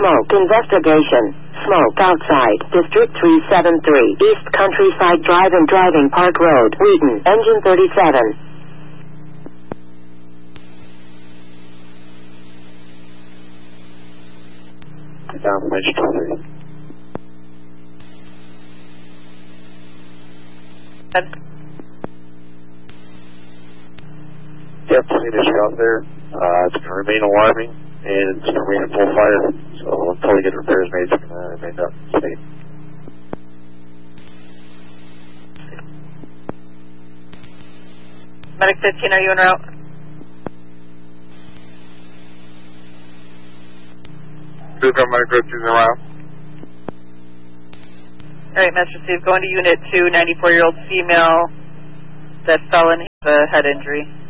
Smoke investigation. Smoke outside. District 373. East Countryside Drive and Driving Park Road. Wheaton. Engine 37. Confirmation 23. Yep, seen a shot there. It's going to remain alarming, and it's going to remain in full fire. So until we get repairs made, it's going to remain up state. Medic 15, are you en route? Medic 15 en route. Alright, Master Steve, going to Unit 2, 94-year-old female that fell in with a head injury.